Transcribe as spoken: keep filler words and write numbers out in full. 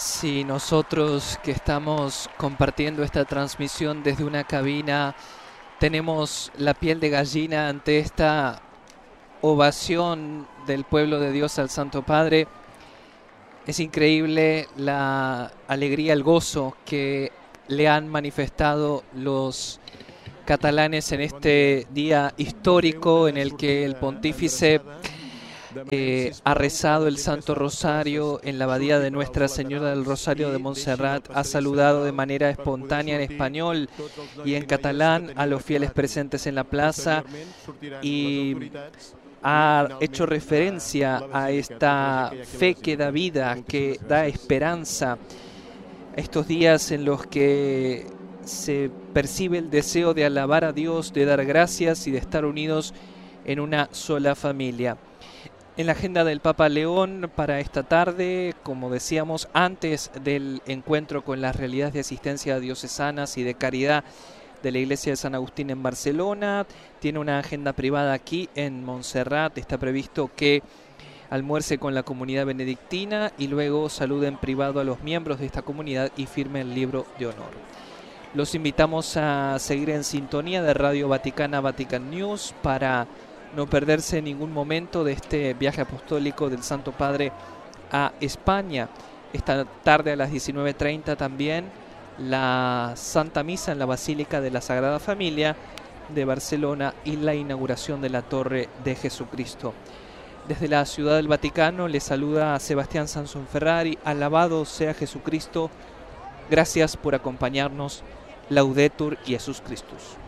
Sí, nosotros que estamos compartiendo esta transmisión desde una cabina, tenemos la piel de gallina ante esta ovación del pueblo de Dios al Santo Padre. Es increíble la alegría, el gozo que le han manifestado los catalanes en este día histórico en el que el pontífice Eh, ha rezado el Santo Rosario en la abadía de Nuestra Señora del Rosario de Montserrat, ha saludado de manera espontánea en español y en catalán a los fieles presentes en la plaza y ha hecho referencia a esta fe que da vida, que da esperanza, estos días en los que se percibe el deseo de alabar a Dios, de dar gracias y de estar unidos en una sola familia. En la agenda del Papa León para esta tarde, como decíamos, antes del encuentro con las realidades de asistencia diocesanas y de caridad de la Iglesia de San Agustín en Barcelona, tiene una agenda privada aquí en Montserrat. Está previsto que almuerce con la comunidad benedictina y luego salude en privado a los miembros de esta comunidad y firme el libro de honor. Los invitamos a seguir en sintonía de Radio Vaticana, Vatican News, para no perderse ningún momento de este viaje apostólico del Santo Padre a España. Esta tarde a las diecinueve treinta también la Santa Misa en la Basílica de la Sagrada Familia de Barcelona y la inauguración de la Torre de Jesucristo. Desde la Ciudad del Vaticano les saluda a Sebastián Sansón Ferrari. Alabado sea Jesucristo. Gracias por acompañarnos. Laudetur Jesus Christus.